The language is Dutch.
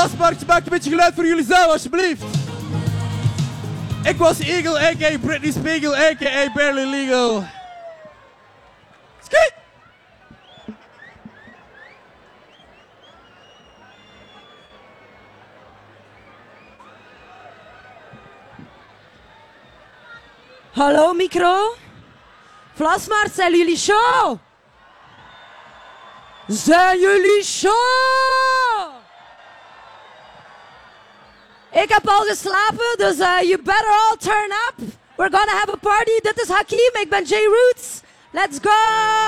Vlasmarkt, maak een beetje geluid voor jullie zelf, alsjeblieft. Ik was Eagle, a.k.a. Britney Spiegel, a.k.a. Barely Legal. Ski! Hallo micro? Vlasmarkt, zijn jullie show? Zijn jullie show? Ik heb al geslapen, dus you better all turn up. We're gonna have a party. Dit is Hakim, ik ben J Roots. Let's go!